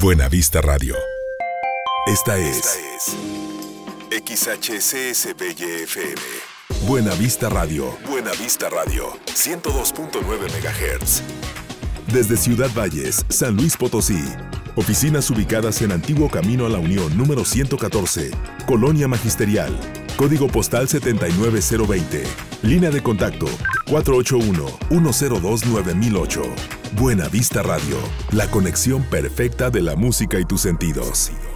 Buena Vista Radio. Esta es XHCSBY-FM. Buena Vista Radio. Buena Vista Radio. 102.9 MHz. Desde Ciudad Valles, San Luis Potosí. Oficinas ubicadas en Antiguo Camino a la Unión número 114, Colonia Magisterial. Código postal 79020. Línea de contacto 481-102-9008. Buena Vista Radio. La conexión perfecta de la música y tus sentidos.